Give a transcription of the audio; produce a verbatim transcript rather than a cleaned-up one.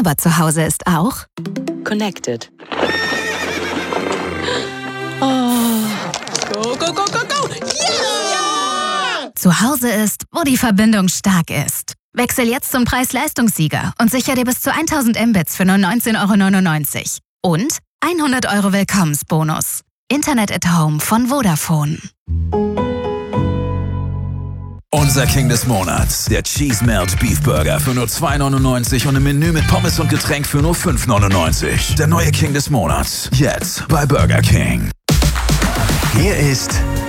Aber zu Hause ist auch Connected. Oh. Go, go, go, go, go! Yeah! Zu Hause ist, wo die Verbindung stark ist. Wechsel jetzt zum Preis-Leistungssieger und sicher dir bis zu tausend Mbits für nur neunzehn Euro neunundneunzig. Und hundert Euro Willkommensbonus. Internet at Home von Vodafone. Unser King des Monats, der Cheese Melt Beef Burger für nur zwei neunundneunzig und im Menü mit Pommes und Getränk für nur fünf neunundneunzig. Der neue King des Monats, jetzt bei Burger King. Hier ist